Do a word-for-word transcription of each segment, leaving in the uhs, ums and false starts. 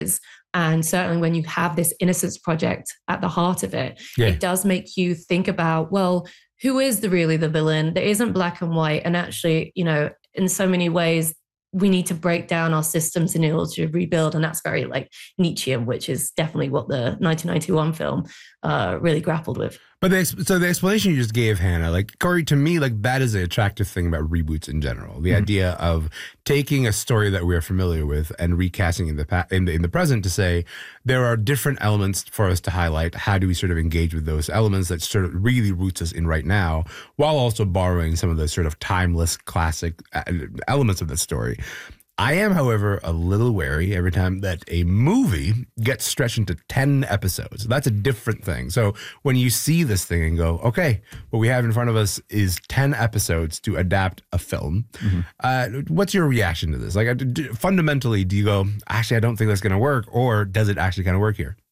And certainly when you have this Innocence Project at the heart of it, yeah. it does make you think about, well, who is the really the villain? There isn't black and white. And actually, you know, in so many ways, we need to break down our systems in order to rebuild. And that's very like Nietzschean, which is definitely what the nineteen ninety-one film uh, really grappled with. But the, so the explanation you just gave, Hannah, like, Corey, to me, like, that is the attractive thing about reboots in general. The mm-hmm. idea of taking a story that we're familiar with and recasting in the, pa- in the in the present to say, there are different elements for us to highlight. How do we sort of engage with those elements that sort of really roots us in right now, while also borrowing some of the sort of timeless classic elements of that story. I am, however, a little wary every time that a movie gets stretched into ten episodes. That's a different thing. So when you see this thing and go, okay, what we have in front of us is ten episodes to adapt a film. Mm-hmm. Uh, what's your reaction to this? Like, do, fundamentally, do you go, actually, I don't think that's going to work, or does it actually kind of work here?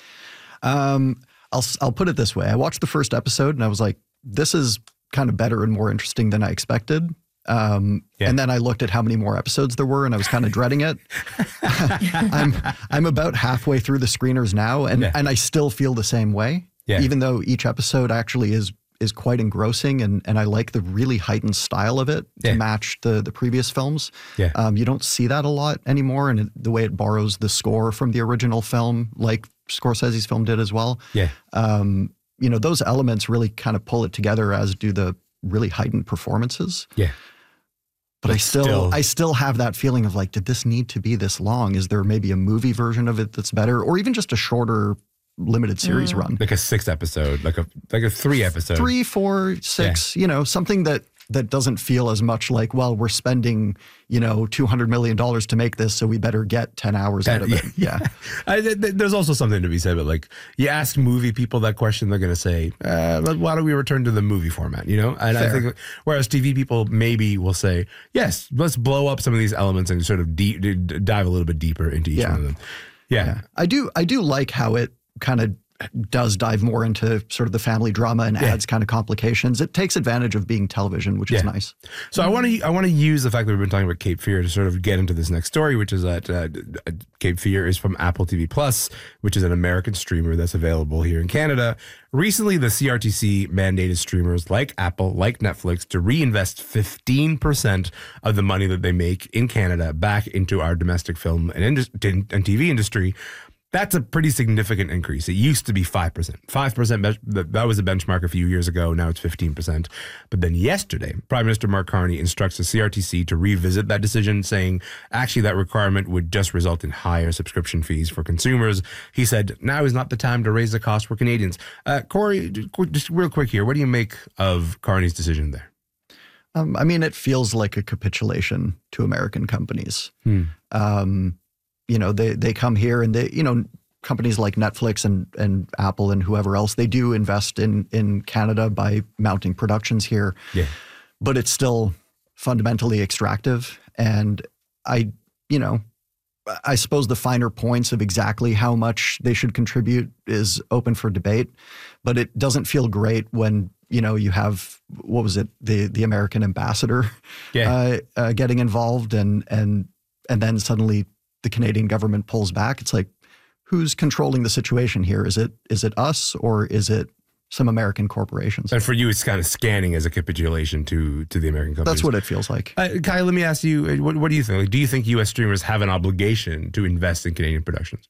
Um, I'll I'll put it this way. I watched the first episode and I was like, this is kind of better and more interesting than I expected. Um, yeah. And then I looked at how many more episodes there were and I was kind of dreading it. I'm, I'm about halfway through the screeners now and, yeah. and I still feel the same way, yeah. even though each episode actually is, is quite engrossing and, and I like the really heightened style of it to yeah. match the, the previous films. Yeah. Um, you don't see that a lot anymore. And it, the way it borrows the score from the original film, like Scorsese's film did as well. Yeah. Um, you know, those elements really kind of pull it together, as do the really heightened performances. Yeah. But I still, still, I still have that feeling of like, did this need to be this long? Is there maybe a movie version of it that's better, or even just a shorter limited series mm. run? Like a six episode, like a like a three episode, three, four, six. Yeah. You know, something that that doesn't feel as much like, well, we're spending, you know, two hundred million dollars to make this, so we better get ten hours that, out of it. Yeah. yeah. I, th- th- there's also something to be said, but like, you ask movie people that question, they're going to say, uh, why don't we return to the movie format, you know? And Fair. I think, whereas T V people maybe will say, yes, let's blow up some of these elements and sort of deep, d- dive a little bit deeper into each yeah. one of them. Yeah. yeah. I do, I do like how it kind of does dive more into sort of the family drama and yeah. adds kind of complications. It takes advantage of being television, which yeah. is nice. So I want to I want to use the fact that we've been talking about Cape Fear to sort of get into this next story, which is that uh, Cape Fear is from Apple T V Plus, which is an American streamer that's available here in Canada. Recently, the C R T C mandated streamers like Apple, like Netflix, to reinvest fifteen percent of the money that they make in Canada back into our domestic film and, indus- and T V industry. That's a pretty significant increase. It used to be five percent. five percent, that was a benchmark a few years ago. Now it's fifteen percent. But then yesterday, Prime Minister Mark Carney instructs the C R T C to revisit that decision, saying actually that requirement would just result in higher subscription fees for consumers. He said, now is not the time to raise the cost for Canadians. Uh, Corey, just real quick here, what do you make of Carney's decision there? Um, I mean, it feels like a capitulation to American companies. Hmm. Um You know, they, they come here and they, you know, companies like Netflix and, and Apple and whoever else, they do invest in, in Canada by mounting productions here. Yeah. But it's still fundamentally extractive. And I, you know, I suppose the finer points of exactly how much they should contribute is open for debate. But it doesn't feel great when, you know, you have, what was it, the the American ambassador yeah. uh, uh, getting involved and and and then suddenly the Canadian government pulls back. It's like, who's controlling the situation here? Is it is it us or is it some American corporations? And for you, it's kind of scanning as a capitulation to to the American companies. That's what it feels like. Uh, Kai, let me ask you, what, what do you think? Like, do you think U S streamers have an obligation to invest in Canadian productions?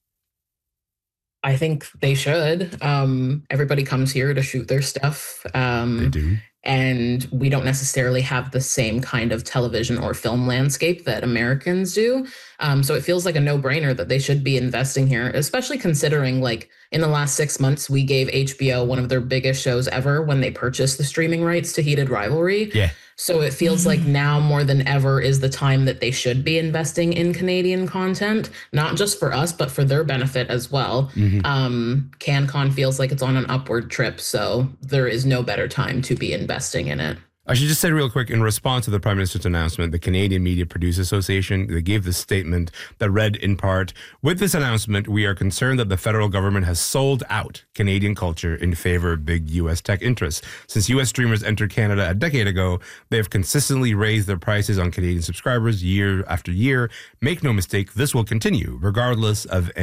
I think they should. Um, everybody comes here to shoot their stuff. Um, they do. And we don't necessarily have the same kind of television or film landscape that Americans do. Um, so it feels like a no-brainer that they should be investing here, especially considering, like, in the last six months, we gave H B O one of their biggest shows ever when they purchased the streaming rights to Heated Rivalry. Yeah. So it feels mm-hmm. like now more than ever is the time that they should be investing in Canadian content, not just for us, but for their benefit as well. Mm-hmm. Um, CanCon feels like it's on an upward trip, so there is no better time to be investing in it. I should just say real quick, in response to the Prime Minister's announcement, the Canadian Media Producers Association, they gave this statement that read in part, with this announcement, we are concerned that the federal government has sold out Canadian culture in favor of big U S tech interests. Since U S streamers entered Canada a decade ago, they have consistently raised their prices on Canadian subscribers year after year. Make no mistake, this will continue, regardless of